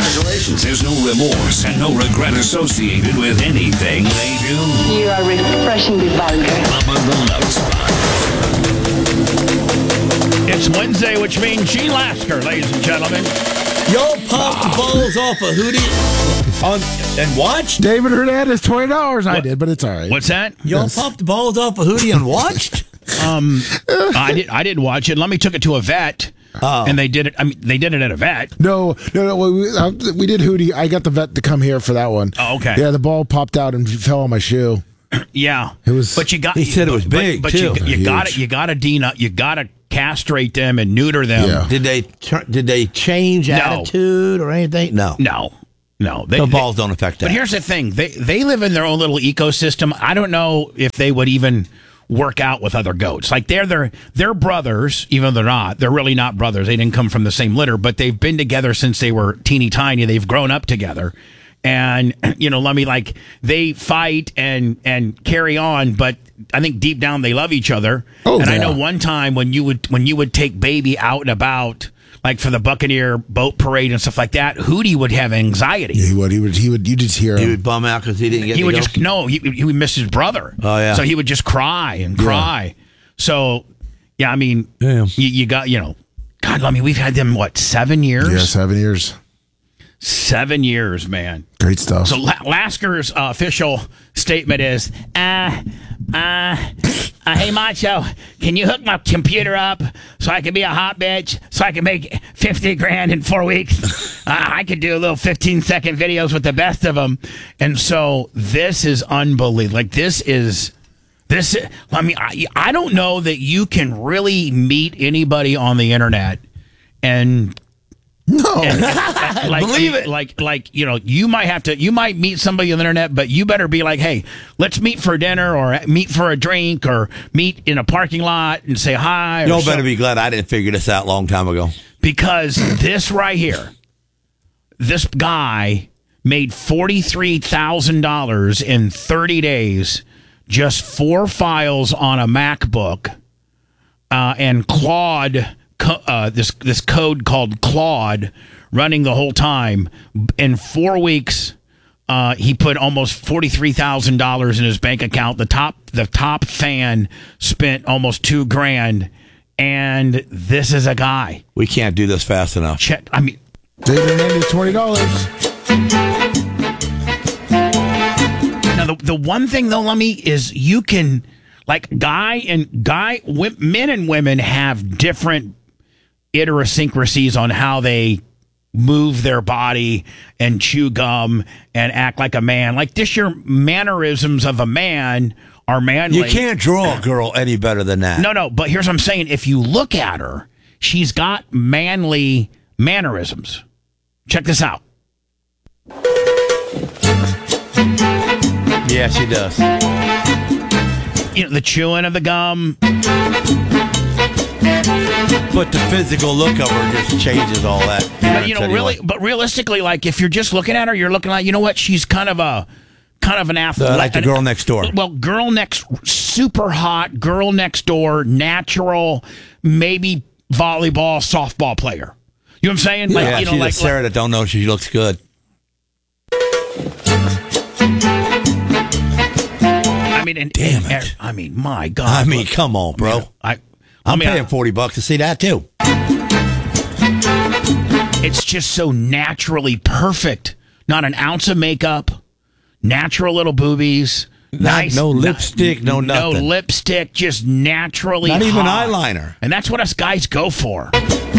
Congratulations. There's no remorse and no regret associated with anything they do. You are refreshingly vulgar. Bubba the Love Spot. It's Wednesday, which means Gene Lasker, ladies and gentlemen. Y'all popped the balls off a Hootie and watched? David Hernandez, $20. I did, but it's all right. What's that? Y'all popped the balls off a Hootie and watched? I didn't watch it. Lemmy took it to a vet, and they did it. I mean, they did it at a vet. No. We did Hootie. I got the vet to come here for that one. Oh, okay. Yeah, the ball popped out and fell on my shoe. Yeah, it was. But you got. He said it was big, but too. you got it. You got to castrate them and neuter them. Yeah. Did they change attitude or anything? No. The balls don't affect that. But here's the thing: they live in their own little ecosystem. I don't know if they would even work out with other goats. Like they're brothers, even though they're not. They're really not brothers. They didn't come from the same litter, but they've been together since they were teeny tiny. They've grown up together. And, let me they fight and carry on, but I think deep down they love each other. Oh, and yeah. I know one time when you would take Baby out and about, like for the Buccaneer boat parade and stuff like that, Hootie would have anxiety. Yeah, he would. You just hear him. He would bum out because he didn't get. He would he would miss his brother. Oh yeah. So he would just cry and cry. So yeah, I mean, you got God, I mean, we've had them 7 years? Yeah, 7 years. 7 years, man. Great stuff. So Lasker's official statement is, hey, Macho, can you hook my computer up so I can be a hot bitch, so I can make $50,000 in 4 weeks? I could do a little 15-second videos with the best of them. And so this is unbelievable. Like, I mean, I don't know that you can really meet anybody on the internet and... No, believe it. You might meet somebody on the internet, but you better be like, hey, let's meet for dinner or meet for a drink or meet in a parking lot and say hi. Y'all better be glad I didn't figure this out a long time ago. Because this right here, this guy made $43,000 in 30 days, just 4 files on a MacBook, and Claude. This code called Claude running the whole time. In 4 weeks, he put almost $43,000 in his bank account. The top fan spent almost $2,000, and this is a guy. We can't do this fast enough. David Hernandez, $20. Now the one thing though, Lummy, is you can men and women have different idiosyncrasies on how they move their body and chew gum and act like a man. Like this, your mannerisms of a man are manly. You can't draw a girl any better than that. No, but here's what I'm saying. If you look at her, she's got manly mannerisms. Check this out. Yeah, she does. The chewing of the gum. But the physical look of her just changes all that. But realistically, like if you're just looking at her, you're looking like, she's kind of an athlete. Like the girl next door. Well, super hot, girl next door, natural, maybe volleyball, softball player. You know what I'm saying? Yeah, she's like Sarah that don't know she looks good. Damn it. I mean, my God. I mean, come on, bro. I'm paying $40 to see that, too. It's just so naturally perfect. Not an ounce of makeup. Natural little boobies. No lipstick, no nothing. No lipstick, just naturally Not even hot. eyeliner. And that's what us guys go for.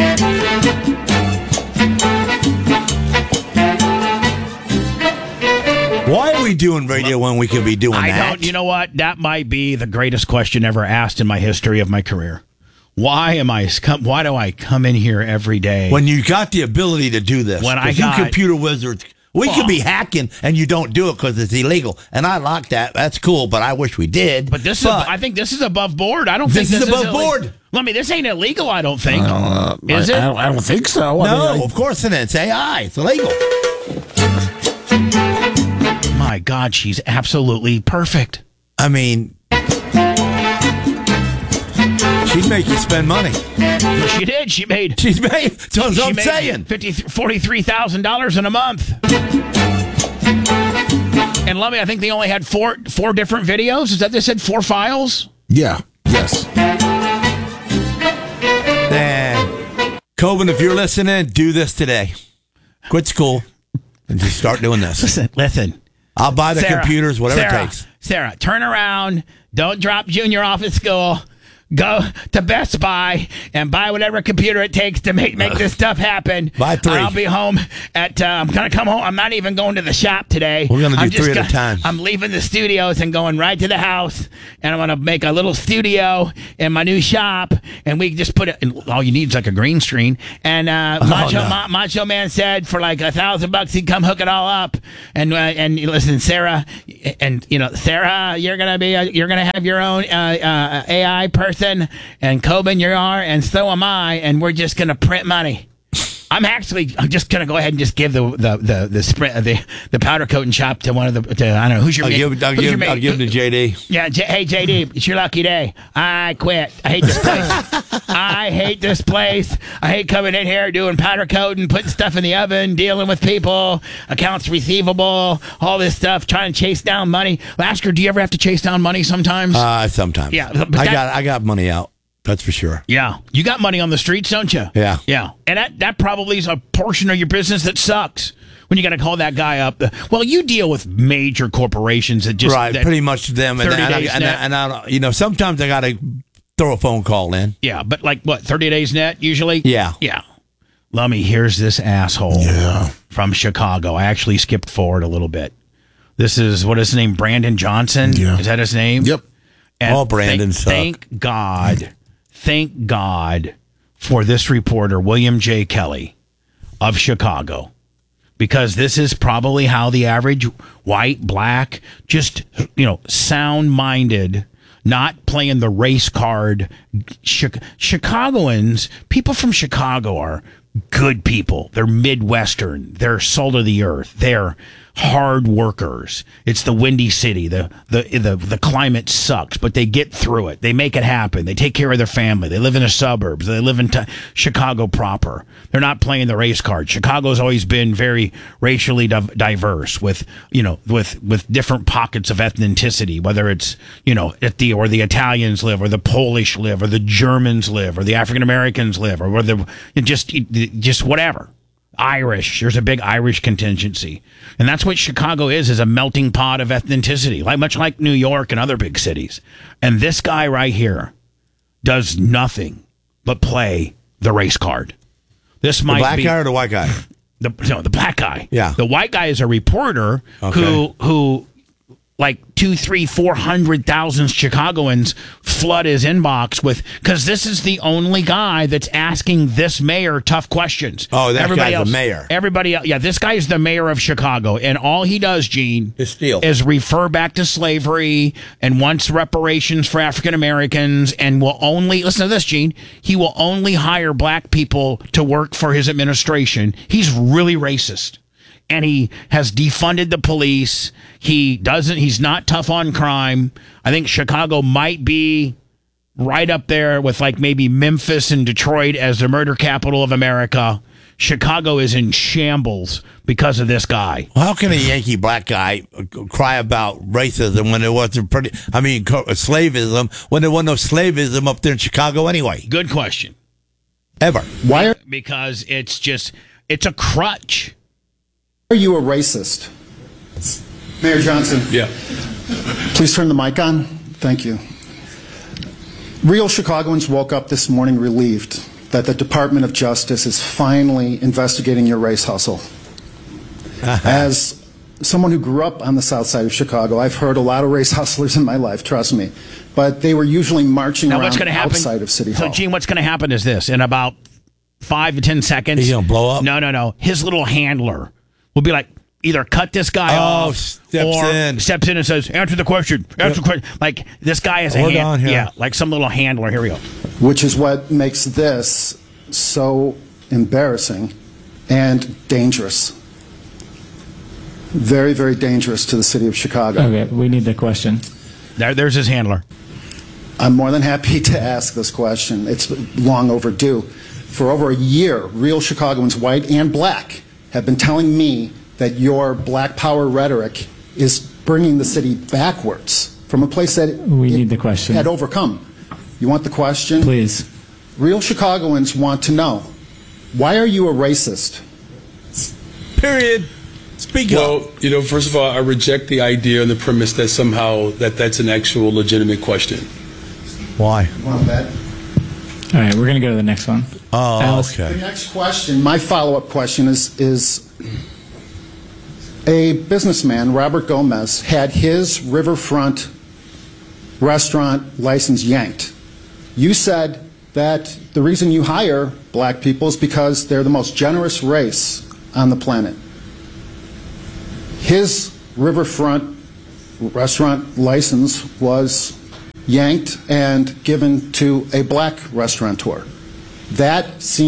Why are we doing radio when we could be doing that? You know what? That might be the greatest question ever asked in my history of my career. Why do I come in here every day? When you got the ability to do this. You computer wizards. We could be hacking and you don't do it because it's illegal. And I like that. That's cool, but I wish we did. But I think this is above board. I don't think this is above board. Let me. This ain't illegal, I don't think. Is it? I don't think so. No, of course it is. It's AI. It's illegal. My God, she's absolutely perfect. I mean, She'd make you spend money. She did. She's made. That's what I'm saying. $43,000 in a month. And Lummy, I think they only had four different videos. Is that they said 4 files? Yeah. Yes. Coben, if you're listening, do this today. Quit school and just start doing this. Listen. I'll buy the computers, whatever it takes. Sarah, turn around. Don't drop Junior off at school. Go to Best Buy and buy whatever computer it takes to make this stuff happen. Buy 3. I'll be home at. I'm gonna come home. I'm not even going to the shop today. We're gonna do 3 at a time. I'm leaving the studios and going right to the house, and I'm gonna make a little studio in my new shop, and we just put it. And all you need is like a green screen. And Macho Man said for like $1,000 he'd come hook it all up. And listen, Sarah, Sarah, you're gonna have your own AI person. And Coben, you are, and so am I, and we're just going to print money. I'm just going to go ahead and just give the powder coating shop to one of the. I don't know who's your mate. I'll give it to JD. Yeah, hey JD, it's your lucky day. I quit. I hate this place. I hate coming in here doing powder coating, putting stuff in the oven, dealing with people, accounts receivable, all this stuff, trying to chase down money. Lasker, do you ever have to chase down money sometimes? Sometimes. Yeah, I got money out. That's for sure. Yeah. You got money on the streets, don't you? Yeah. Yeah. And that probably is a portion of your business that sucks when you got to call that guy up. Well, you deal with major corporations that just... Right, pretty much them. And I sometimes I got to throw a phone call in. Yeah, but like what, 30 days net usually? Yeah. Yeah. Lummy, here's this asshole from Chicago. I actually skipped forward a little bit. This is, what is his name, Brandon Johnson? Yeah. Is that his name? Yep. And Brandon suck. Thank God for this reporter, William J. Kelly of Chicago, because this is probably how the average white, black, just, sound-minded, not playing the race card. Chicagoans, people from Chicago are good people. They're Midwestern. They're salt of the earth. They're hard workers. It's the Windy City. The climate sucks, but they get through it. They make it happen. They take care of their family. They live in the suburbs. They live in Chicago proper. They're not playing the race card. Chicago's always been very racially diverse with different pockets of ethnicity, whether it's, where the Italians live, or the Polish live, or the Germans live, or the African Americans live, or where just whatever. Irish. There's a big Irish contingency. And that's what Chicago is a melting pot of ethnicity, much like New York and other big cities. And this guy right here does nothing but play the race card. This might be... The black guy or the white guy? The black guy. Yeah. The white guy is a reporter who like 400,000 Chicagoans flood his inbox because this is the only guy that's asking this mayor tough questions. Oh, that guy's the mayor. Everybody else, yeah, this guy is the mayor of Chicago, and all he does, Gene, is refer back to slavery and wants reparations for African Americans, and will only listen to this, Gene. He will only hire black people to work for his administration. He's really racist. And he has defunded the police. He's not tough on crime. I think Chicago might be right up there with like maybe Memphis and Detroit as the murder capital of America. Chicago is in shambles because of this guy. Well, how can a Yankee black guy cry about racism when there wasn't slavism, when there wasn't no slavism up there in Chicago anyway? Good question. Ever. Why? Because it's a crutch. Are you a racist? Mayor Johnson. Yeah. Please turn the mic on. Thank you. Real Chicagoans woke up this morning relieved that the Department of Justice is finally investigating your race hustle. As someone who grew up on the south side of Chicago, I've heard a lot of race hustlers in my life, trust me. But they were usually marching around outside of City Hall. So, Gene, what's going to happen is this. In about 5 to 10 seconds. He's going to blow up? No. His little handler will be like, either cut this guy off steps in and says, answer the question. Like, this guy is like some little handler. Here we go. Which is what makes this so embarrassing and dangerous. Very, very dangerous to the city of Chicago. Okay, we need the question. There's his handler. I'm more than happy to ask this question. It's long overdue. For over a year, real Chicagoans, white and black, have been telling me that your black power rhetoric is bringing the city backwards from a place that we need the question had overcome. You want the question? Please. Real Chicagoans want to know, why are you a racist? Period. Speak up. Well, first of all, I reject the idea and the premise that somehow that's an actual legitimate question. Why? Want that? All right, we're going to go to the next one. Oh, Alice. okay. The next question, my follow-up question is a businessman, Robert Gomez, had his riverfront restaurant license yanked. You said that the reason you hire black people is because they're the most generous race on the planet. His riverfront restaurant license was yanked and given to a black restaurateur. That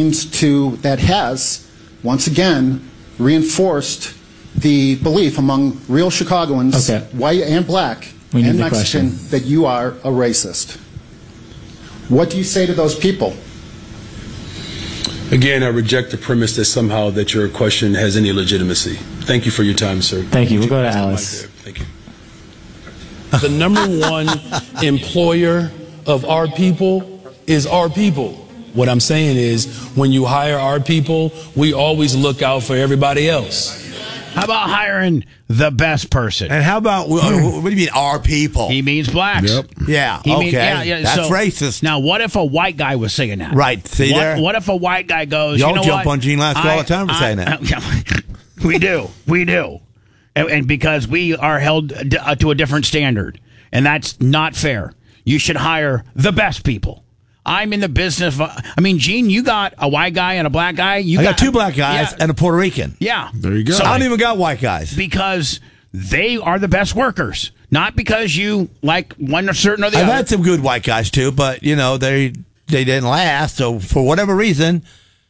has, once again, reinforced the belief among real Chicagoans, white and black and Mexican, that you are a racist. What do you say to those people? Again, I reject the premise that somehow that your question has any legitimacy. Thank you for your time, sir. Thank you. We'll go to Alice. Thank you. The number one employer of our people is our people. What I'm saying is, when you hire our people, we always look out for everybody else. How about hiring the best person? And how about, what do you mean, our people? He means blacks. Yep. Yeah, that's racist. Now, what if a white guy was saying that? Right, see there? What if a white guy goes, Y'all you know jump what? on Gene Lasco all the time for saying that. We do. And because we are held to a different standard, and that's not fair. You should hire the best people. I'm in the business of, Gene, you got a white guy and a black guy. I got two black guys and a Puerto Rican. Yeah. There you go. So I don't even got white guys. Because they are the best workers. Not because you like one or certain or the other. I've had some good white guys too, but, they didn't last. So for whatever reason,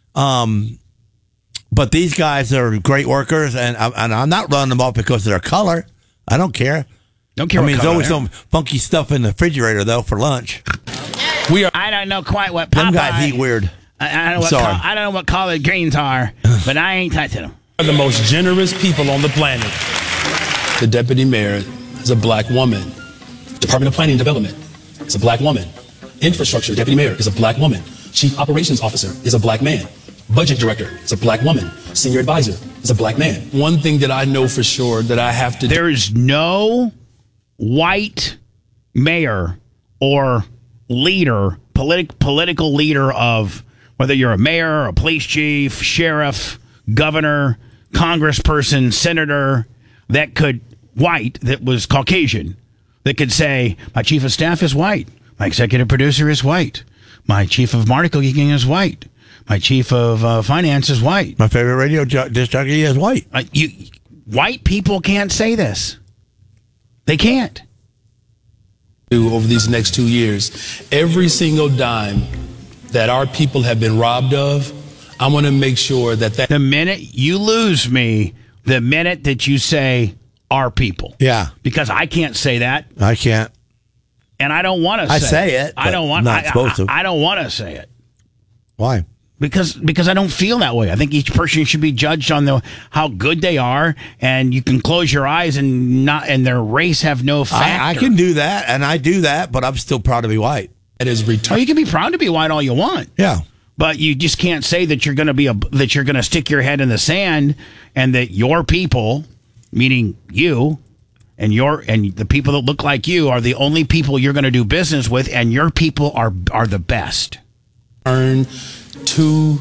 but these guys are great workers, and I'm not running them off because of their color. I don't care. Don't care. There's always some funky stuff in the refrigerator though for lunch. I don't know quite what Popeye. Them guys eat weird. I don't know what collard greens are, but I ain't touching them. The most generous people on the planet. The deputy mayor is a black woman. Department of Planning and Development is a black woman. Infrastructure deputy mayor is a black woman. Chief operations officer is a black man. Budget director is a black woman. Senior advisor is a black man. One thing that I know for sure that I have to do. There is no white mayor or leader, political leader of whether you're a mayor, a police chief, sheriff, governor, congressperson, senator, that was Caucasian, that could say, my chief of staff is white, my executive producer is white, my chief of marketing is white, my chief of finance is white. My favorite radio disc jockey is white. White people can't say this. They can't. Over these next 2 years, every single dime that our people have been robbed of, I want to make sure that the minute you lose me, the minute that you say our people. Yeah. Because I can't say that. I can't. And I don't want to say it. I say it. I don't want not supposed to. I don't want to say it. Why? Because I don't feel that way. I think each person should be judged on how good they are, and you can close your eyes and their race have no factor. I can do that, and I do that, but I'm still proud to be white. It is you can be proud to be white all you want. Yeah. But you just can't say that you're going to stick your head in the sand, and that your people, meaning you, and the people that look like you, are the only people you're going to do business with, and your people are the best. Earn to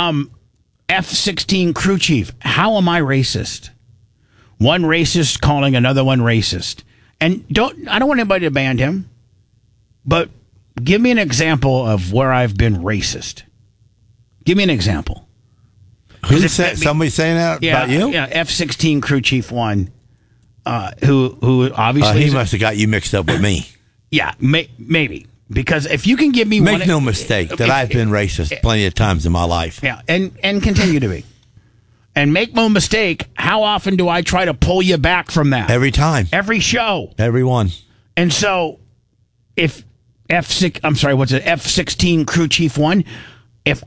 F-16 crew chief. How am I racist? One racist calling another one racist. And I don't want anybody to ban him, but give me an example of where I've been racist. Give me an example. Somebody saying that about you? Yeah, F-16 crew chief one, who obviously... he must have got you mixed up with me. Yeah, maybe. Because if you can give me Make no mistake that I've been racist plenty of times in my life. Yeah, and continue to be. And make no mistake, how often do I try to pull you back from that? Every time. Every show. Every one. And so, if F6. I'm sorry. What's it? F-16 Crew Chief 1. If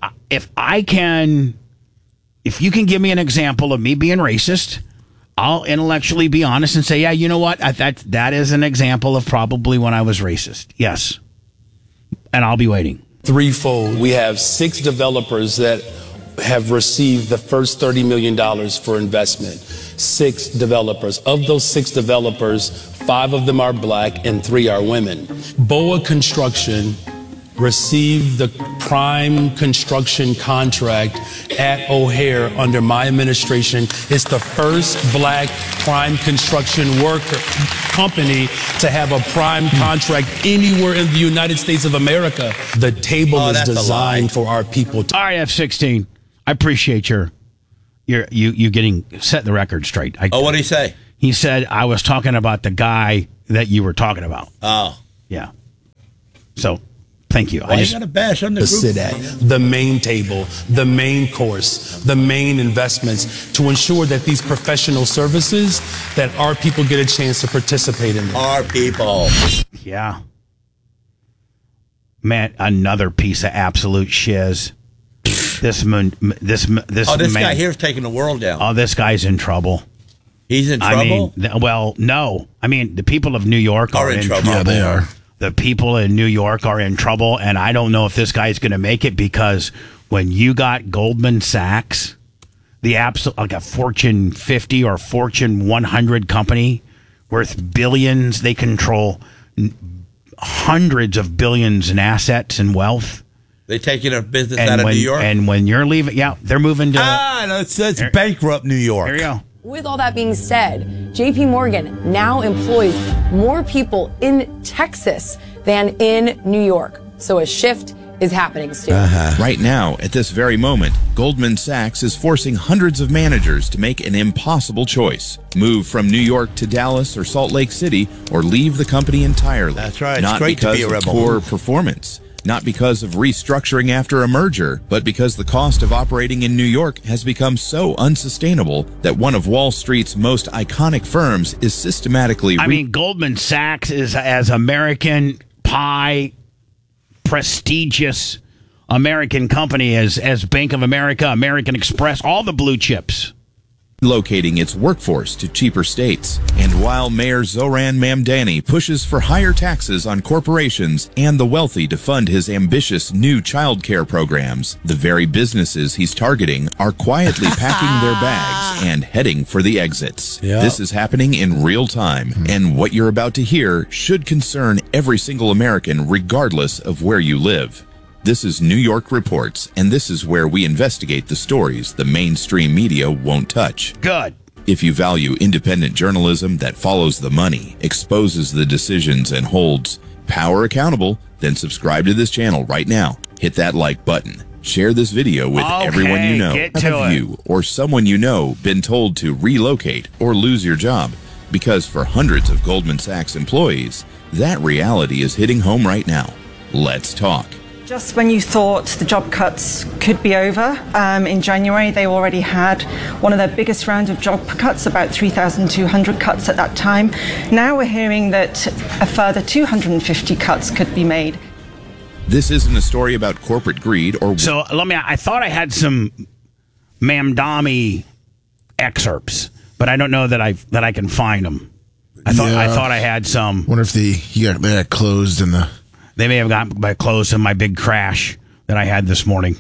you can give me an example of me being racist, I'll intellectually be honest and say, yeah, you know what? That is an example of probably when I was racist. Yes. And I'll be waiting. Threefold. We have 6 developers that have received the first $30 million for investment. 6 developers. Of those 6 developers, 5 of them are black and 3 are women. BOA Construction received the prime construction contract at O'Hare under my administration. It's the first black prime construction company to have a prime contract anywhere in the United States of America. The table is designed for our people. All right, F-16. I appreciate you getting setting the record straight. What did he say? He said I was talking about the guy that you were talking about. Oh. Yeah. So, thank you. Why you got to bash on the group? Sit at the main table, the main course, the main investments to ensure that these professional services, that our people get a chance to participate in them. Our people. Yeah. Man, another piece of absolute shiz. This guy man here is taking the world down. Oh, this guy's in trouble. He's in trouble? No. I mean, the people of New York are in trouble. Yeah, they are. The people in New York are in trouble, and I don't know if this guy's going to make it, because when you got Goldman Sachs, like a Fortune 50 or Fortune 100 company worth billions, they control hundreds of billions in assets and wealth. They taking a business out of New York? And when you're leaving, they're moving to... That's bankrupt New York. There you go. With all that being said, JP Morgan now employs more people in Texas than in New York. So a shift is happening soon. Right now, at this very moment, Goldman Sachs is forcing hundreds of managers to make an impossible choice. Move from New York to Dallas or Salt Lake City, or leave the company entirely. That's right. Not because of poor performance. Not because of restructuring after a merger, but because the cost of operating in New York has become so unsustainable that one of Wall Street's most iconic firms is systematically... Goldman Sachs is as American pie, prestigious American company as Bank of America, American Express, all the blue chips. Locating its workforce to cheaper states. And while Mayor Zoran Mamdani pushes for higher taxes on corporations and the wealthy to fund his ambitious new child care programs, the very businesses he's targeting are quietly packing their bags and heading for the exits. Yep. This is happening in real time, and what you're about to hear should concern every single American regardless of where you live. This is New York Reports, and this is where we investigate the stories the mainstream media won't touch. Good. If you value independent journalism that follows the money, exposes the decisions, and holds power accountable, then subscribe to this channel right now. Hit that like button. Share this video with everyone you know. Have you or someone you know been told to relocate or lose your job? Because for hundreds of Goldman Sachs employees, that reality is hitting home right now. Let's talk. Just when you thought the job cuts could be over, in January they already had one of their biggest rounds of job cuts, about 3,200 cuts at that time. Now we're hearing that a further 250 cuts could be made. This isn't a story about corporate greed or... So, I thought I had some Mamdani excerpts, but I don't know that I can find them. I thought I had some. Wonder if they got closed in the... They may have gotten closed in my big crash that I had this morning.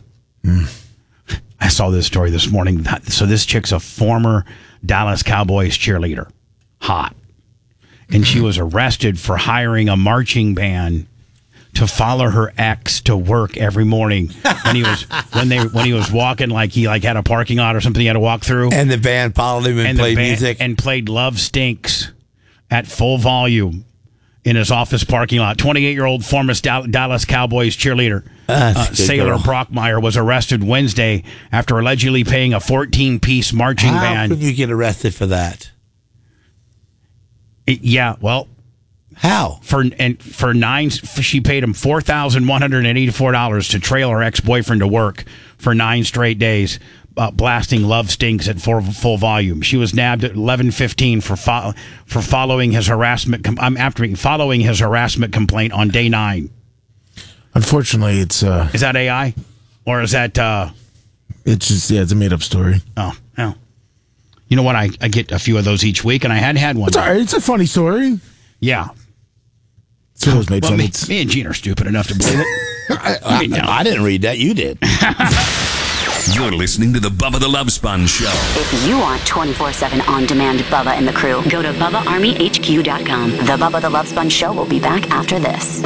I saw this story this morning. So this chick's a former Dallas Cowboys cheerleader. Hot. And she was arrested for hiring a marching band to follow her ex to work every morning when he was walking, like he had a parking lot or something he had to walk through. And the band followed him and played music. And played Love Stinks at full volume in his office parking lot. 28-year-old former Dallas Cowboys cheerleader Sailor Brockmeyer was arrested Wednesday after allegedly paying a 14-piece marching band. How could you get arrested for that? How? She paid him $4,184 to trail her ex-boyfriend to work for 9 straight days, blasting Love Stinks at full volume. She was nabbed at 11:15 for following his harassment complaint on day 9. Unfortunately, it's... Is that AI? Or is that... It's just, it's a made-up story. Oh, no. You know what? I get a few of those each week, and I had one. It's all right. It's a funny story. Yeah. So it was made fun. Me and Gene are stupid enough to believe it. I didn't read that. You did. You're listening to the Bubba the Love Sponge Show. If you want 24/7 on-demand Bubba and the crew, go to BubbaArmyHQ.com. The Bubba the Love Sponge Show will be back after this.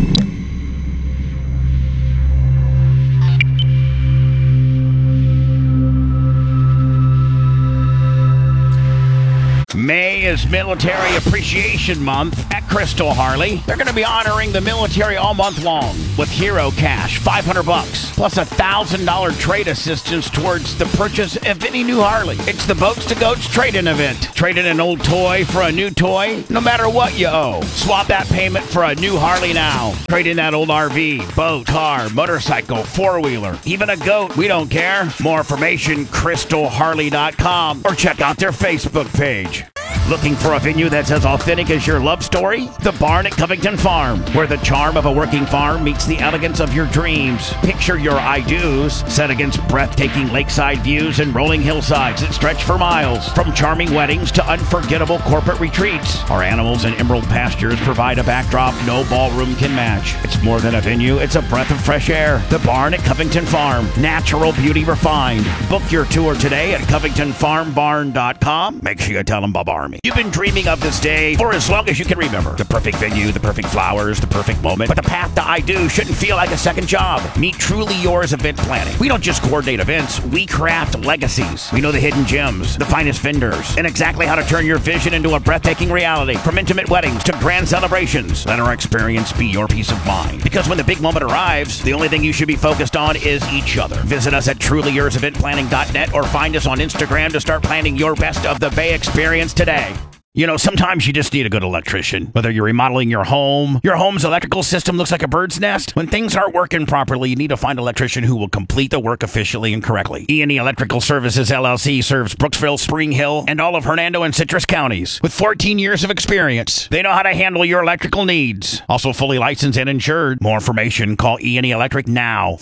May is Military Appreciation Month at Crystal Harley. They're going to be honoring the military all month long with Hero Cash, $500 plus $1,000 trade assistance towards the purchase of any new Harley. It's the Boats to Goats trade-in event. Trade in an old toy for a new toy, no matter what you owe. Swap that payment for a new Harley now. Trade in that old RV, boat, car, motorcycle, four-wheeler, even a goat. We don't care. More information, crystalharley.com, or check out their Facebook page. Looking for a venue that's as authentic as your love story? The Barn at Covington Farm, where the charm of a working farm meets the elegance of your dreams. Picture your I-dos set against breathtaking lakeside views and rolling hillsides that stretch for miles. From charming weddings to unforgettable corporate retreats, our animals and emerald pastures provide a backdrop no ballroom can match. It's more than a venue, it's a breath of fresh air. The Barn at Covington Farm, natural beauty refined. Book your tour today at CovingtonFarmBarn.com. Make sure you tell them Bubba Army. You've been dreaming of this day for as long as you can remember. The perfect venue, the perfect flowers, the perfect moment. But the path to I Do shouldn't feel like a second job. Meet Truly Yours Event Planning. We don't just coordinate events, we craft legacies. We know the hidden gems, the finest vendors, and exactly how to turn your vision into a breathtaking reality. From intimate weddings to grand celebrations, let our experience be your peace of mind. Because when the big moment arrives, the only thing you should be focused on is each other. Visit us at TrulyYoursEventPlanning.net or find us on Instagram to start planning your best of the Bay experience today. You know, sometimes you just need a good electrician. Whether you're remodeling your home's electrical system looks like a bird's nest. When things aren't working properly, you need to find an electrician who will complete the work efficiently and correctly. E&E Electrical Services, LLC serves Brooksville, Spring Hill, and all of Hernando and Citrus counties. With 14 years of experience, they know how to handle your electrical needs. Also fully licensed and insured. More information, call E&E Electric now.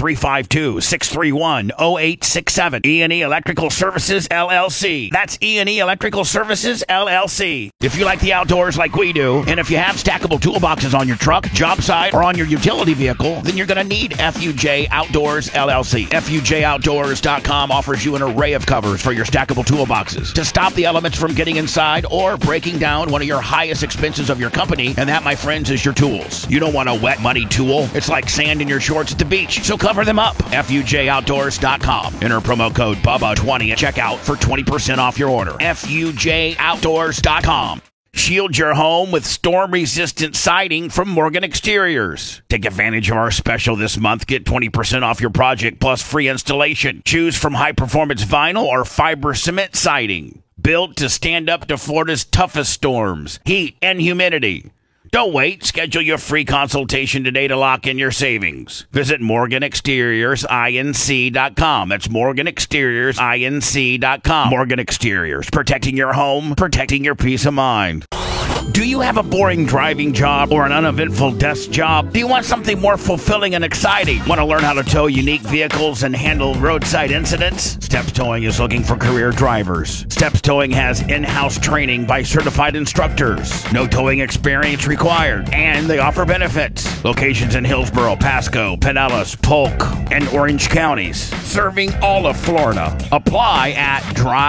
352-631-0867. E&E Electrical Services, LLC. That's E&E Electrical Services, LLC. If you like the outdoors like we do, and if you have stackable toolboxes on your truck, job site, or on your utility vehicle, then you're going to need FUJ Outdoors LLC. FUJOutdoors.com offers you an array of covers for your stackable toolboxes to stop the elements from getting inside or breaking down one of your highest expenses of your company, and that, my friends, is your tools. You don't want a wet, muddy tool. It's like sand in your shorts at the beach, so cover them up. FUJOutdoors.com. Enter promo code BUBBA20 at checkout for 20% off your order. FUJOutdoors.com. Shield your home with storm-resistant siding from Morgan Exteriors. Take advantage of our special this month. Get 20% off your project plus free installation. Choose from high-performance vinyl or fiber cement siding. Built to stand up to Florida's toughest storms, heat, and humidity. Don't wait. Schedule your free consultation today to lock in your savings. Visit MorganExteriorsINC.com. That's MorganExteriorsINC.com. Morgan Exteriors. Protecting your home, protecting your peace of mind. Do you have a boring driving job or an uneventful desk job? Do you want something more fulfilling and exciting? Want to learn how to tow unique vehicles and handle roadside incidents? Steps Towing is looking for career drivers. Steps Towing has in-house training by certified instructors. No towing experience required. And they offer benefits. Locations in Hillsborough, Pasco, Pinellas, Polk, and Orange counties. Serving all of Florida. Apply at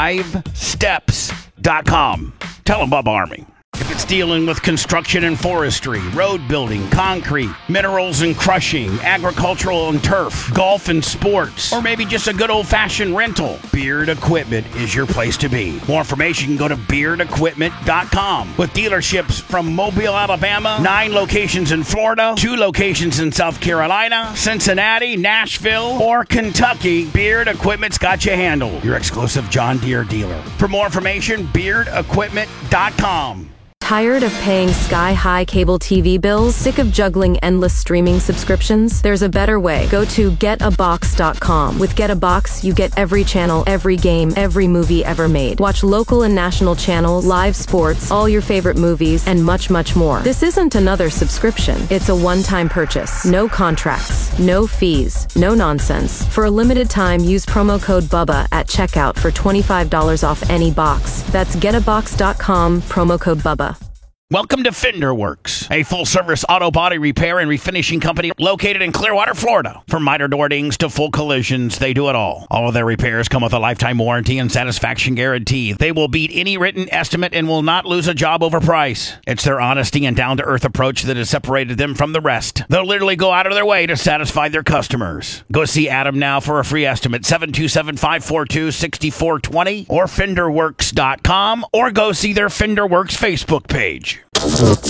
drivesteps.com. Tell them Bubba Army. If it's dealing with construction and forestry, road building, concrete, minerals and crushing, agricultural and turf, golf and sports, or maybe just a good old-fashioned rental, Beard Equipment is your place to be. More information, go to beardequipment.com. With dealerships from Mobile, Alabama, 9 locations in Florida, 2 locations in South Carolina, Cincinnati, Nashville, or Kentucky, Beard Equipment's got you handled. Your exclusive John Deere dealer. For more information, beardequipment.com. Tired of paying sky-high cable TV bills? Sick of juggling endless streaming subscriptions? There's a better way. Go to getabox.com. With Get a Box, you get every channel, every game, every movie ever made. Watch local and national channels, live sports, all your favorite movies, and much, much more. This isn't another subscription. It's a one-time purchase. No contracts, no fees, no nonsense. For a limited time, use promo code BUBBA at checkout for $25 off any box. That's getabox.com, promo code BUBBA. Welcome to Fender Works, a full-service auto body repair and refinishing company located in Clearwater, Florida. From miter door dings to full collisions, they do it all. All of their repairs come with a lifetime warranty and satisfaction guarantee. They will beat any written estimate and will not lose a job over price. It's their honesty and down-to-earth approach that has separated them from the rest. They'll literally go out of their way to satisfy their customers. Go see Adam now for a free estimate, 727-542-6420 or FenderWorks.com, or go see their Fender Works Facebook page.